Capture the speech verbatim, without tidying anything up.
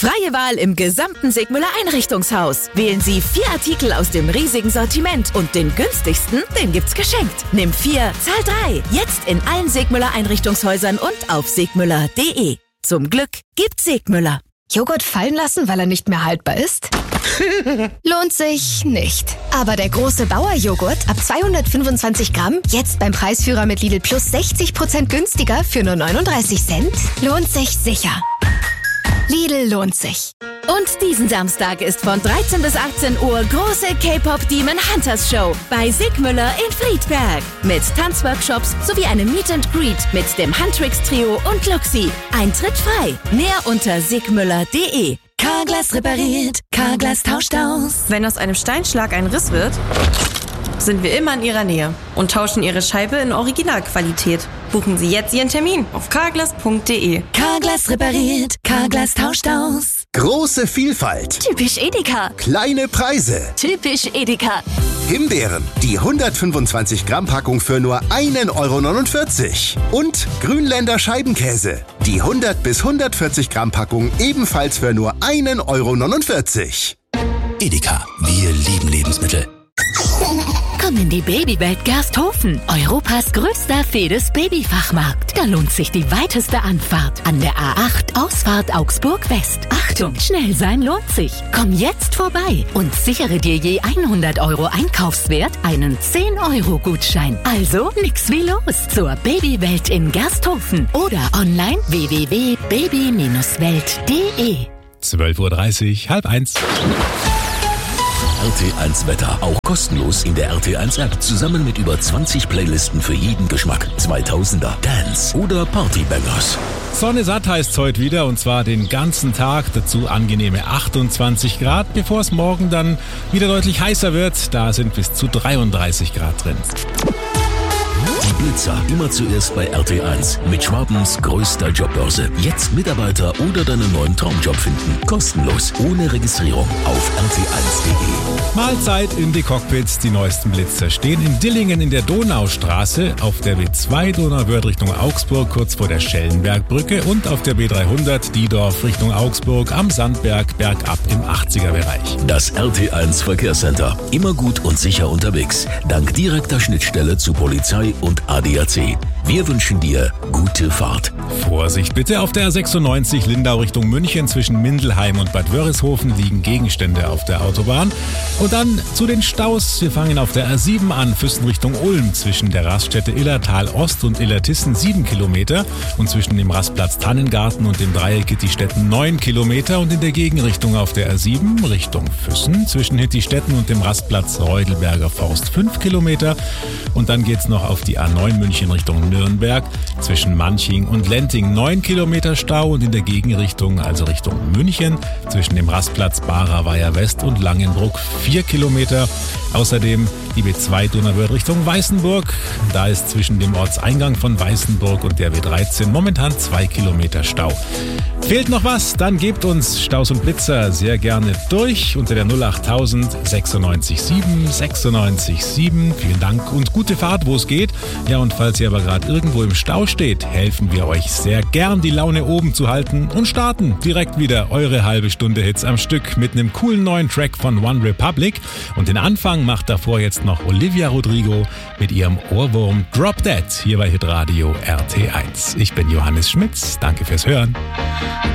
Freie Wahl im gesamten Sigmüller Einrichtungshaus. Wählen Sie vier Artikel aus dem riesigen Sortiment und den günstigsten, den gibt's geschenkt. Nimm vier, zahl drei. Jetzt in allen Sigmüller Einrichtungshäusern und auf sigmüller punkt de. Zum Glück gibt's Sigmüller. Joghurt fallen lassen, weil er nicht mehr haltbar ist? Lohnt sich nicht. Aber der große Bauer-Joghurt ab zweihundertfünfundzwanzig Gramm, jetzt beim Preisführer mit Lidl Plus sechzig Prozent günstiger für nur neununddreißig Cent, lohnt sich sicher. Lidl lohnt sich. Und diesen Samstag ist von dreizehn bis achtzehn Uhr große K-Pop Demon Hunters Show bei Sigmüller in Friedberg. Mit Tanzworkshops sowie einem Meet and Greet mit dem Huntrix Trio und Luxi. Eintritt frei. Mehr unter sigmüller punkt de. Carglass repariert, Carglass tauscht aus. Wenn aus einem Steinschlag ein Riss wird, sind wir immer in Ihrer Nähe und tauschen Ihre Scheibe in Originalqualität. Buchen Sie jetzt Ihren Termin auf carglass punkt de. Carglass repariert, Carglass tauscht aus. Große Vielfalt. Typisch Edeka. Kleine Preise. Typisch Edeka. Himbeeren, die hundertfünfundzwanzig Gramm Packung für nur einen Euro neunundvierzig. Und Grünländer Scheibenkäse, die hundert bis hundertvierzig Gramm Packung ebenfalls für nur einen Euro neunundvierzig. Edeka, wir lieben Lebensmittel. Komm in die Babywelt Gersthofen, Europas größter Fedes-Babyfachmarkt. Da lohnt sich die weiteste Anfahrt an der A acht, Ausfahrt Augsburg West. Achtung, schnell sein lohnt sich. Komm jetzt vorbei und sichere dir je hundert Euro Einkaufswert einen zehn Euro Gutschein. Also nix wie los zur Babywelt in Gersthofen oder online w w w punkt baby welt punkt de. zwölf Uhr dreißig, halb eins. R T eins Wetter. Auch kostenlos in der R T eins App. Zusammen mit über zwanzig Playlisten für jeden Geschmack. zweitausender, Dance oder Partybangers. Sonne satt heißt heute wieder und zwar den ganzen Tag. Dazu angenehme achtundzwanzig Grad, bevor es morgen dann wieder deutlich heißer wird. Da sind bis zu dreiunddreißig Grad drin. Die Blitzer immer zuerst bei R T eins mit Schwabens größter Jobbörse. Jetzt Mitarbeiter oder deinen neuen Traumjob finden. Kostenlos, ohne Registrierung auf r t eins punkt de. Mahlzeit in die Cockpits. Die neuesten Blitzer stehen in Dillingen in der Donaustraße, auf der B zwei Donauwörth Richtung Augsburg kurz vor der Schellenbergbrücke und auf der B dreihundert Diedorf Richtung Augsburg am Sandberg bergab im achtziger Bereich. Das R T eins Verkehrscenter. Immer gut und sicher unterwegs. Dank direkter Schnittstelle zu Polizei und A D A C. Wir wünschen dir gute Fahrt. Vorsicht bitte, auf der A sechsundneunzig Lindau Richtung München zwischen Mindelheim und Bad Wörishofen liegen Gegenstände auf der Autobahn. Und dann zu den Staus. Wir fangen auf der A sieben an, Füssen Richtung Ulm zwischen der Raststätte Illertal Ost und Illertissen sieben Kilometer und zwischen dem Rastplatz Tannengarten und dem Dreieck Hittistetten neun Kilometer und in der Gegenrichtung auf der A sieben Richtung Füssen zwischen Hittistetten und dem Rastplatz Reudelberger Forst fünf Kilometer und dann geht's noch auf die A neun München Richtung Nürnberg zwischen Manching und Lenting neun Kilometer Stau und in der Gegenrichtung, also Richtung München, zwischen dem Rastplatz Barer-Weiher West und Langenbruck vier Kilometer. Außerdem die B zwei Donauwörth Richtung Weißenburg. Da ist zwischen dem Ortseingang von Weißenburg und der B dreizehn momentan zwei Kilometer Stau. Fehlt noch was? Dann gebt uns Staus und Blitzer sehr gerne durch unter der null achttausend sechsundneunzig sieben sechsundneunzig sieben. Vielen Dank und gute Fahrt, wo es geht. Ja, und falls ihr aber gerade irgendwo im Stau steht, helfen wir euch sehr gern, die Laune oben zu halten und starten direkt wieder eure halbe Stunde Hits am Stück mit einem coolen neuen Track von One Republic. Und den Anfang macht davor jetzt noch Olivia Rodrigo mit ihrem Ohrwurm Drop Dead hier bei Hitradio R T eins. Ich bin Johannes Schmitz. Danke fürs Hören.